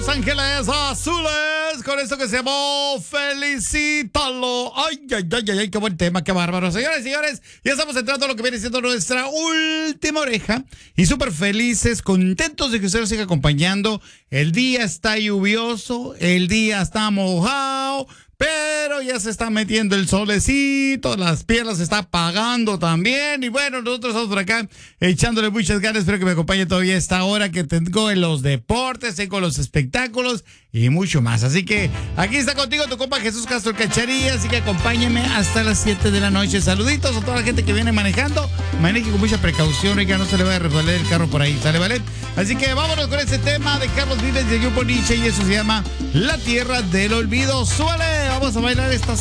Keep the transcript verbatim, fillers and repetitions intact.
Ángeles Azules, con esto que se llamó Felicítalo. Ay, ay, ay, ay, ay, qué buen tema, qué bárbaro. Señores, señores, ya estamos entrando a lo que viene siendo nuestra última oreja. Y súper felices, contentos de que usted nos siga acompañando. El día está lluvioso, el día está mojado, pero ya se está metiendo el solecito, las piernas se está apagando también. Y bueno, nosotros estamos por acá echándole muchas ganas. Espero que me acompañe todavía a esta hora que tengo en los deportes, tengo los espectáculos y mucho más. Así que aquí está contigo tu compa Jesús Castro Cacharía. Así que acompáñeme hasta las siete de la noche. Saluditos a toda la gente que viene manejando. Maneje con mucha precaución y que no se le vaya a resbalar el carro por ahí. ¿Sale, vale? Así que vámonos con este tema de Carlos Vives de Grupo Nietzsche y eso se llama La Tierra del Olvido. ¡Suele! Vamos a bailar esta